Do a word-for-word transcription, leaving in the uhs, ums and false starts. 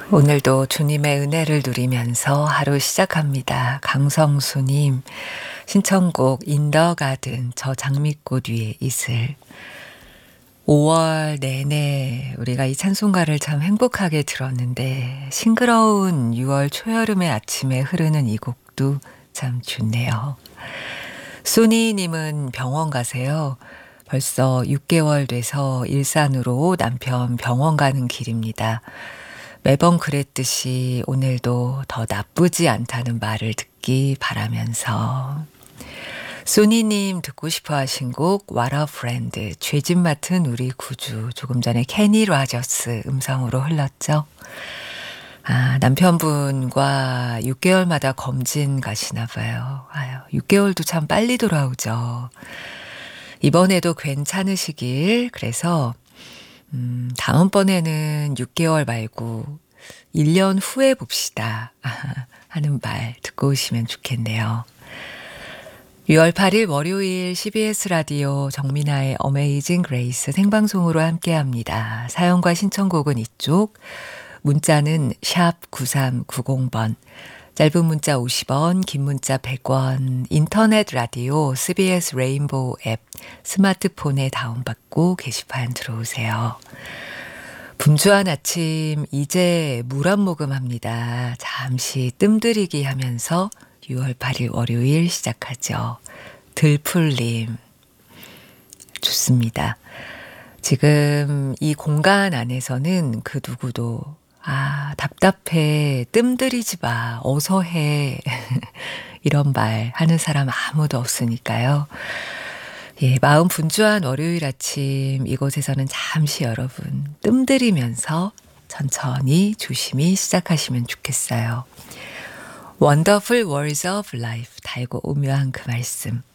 오늘도 주님의 은혜를 누리면서 하루 시작합니다. 강성수님 신청곡 인더가든 저 장미꽃 위에 이슬. 오월 내내 우리가 이 찬송가를 참 행복하게 들었는데 싱그러운 유월 초여름의 아침에 흐르는 이 곡도 참 좋네요. 순이님은 병원 가세요. 벌써 육 개월 돼서 일산으로 남편 병원 가는 길입니다. 매번 그랬듯이 오늘도 더 나쁘지 않다는 말을 듣기 바라면서. 소니님 듣고 싶어 하신 곡 What a Friend, 죄짓 맡은 우리 구주. 조금 전에 케니 로저스 음성으로 흘렀죠. 아, 남편분과 육 개월마다 검진 가시나 봐요. 아유, 육 개월도 참 빨리 돌아오죠. 이번에도 괜찮으시길. 그래서 음, 다음번에는 육 개월 말고 일 년 후에 봅시다 하는 말 듣고 오시면 좋겠네요. 유월 팔일 월요일 씨비에스 라디오 정민아의 어메이징 그레이스 생방송으로 함께합니다. 사연과 신청곡은 이쪽, 문자는 샵 구삼구공 번, 짧은 문자 오십 원, 긴 문자 백 원, 인터넷 라디오 씨비에스 레인보우 앱 스마트폰에 다운받고 게시판 들어오세요. 분주한 아침 이제 물 한 모금 합니다. 잠시 뜸들이기 하면서 유월 팔일 월요일 시작하죠. 들풀님 좋습니다. 지금 이 공간 안에서는 그 누구도 아, 답답해, 뜸들이지 마, 어서 해 이런 말 하는 사람 아무도 없으니까요. 예, 마음 분주한 월요일 아침 이곳에서는 잠시 여러분 뜸들이면서 천천히 조심히 시작하시면 좋겠어요. Wonderful words of life, 달고 오묘한 그 말씀.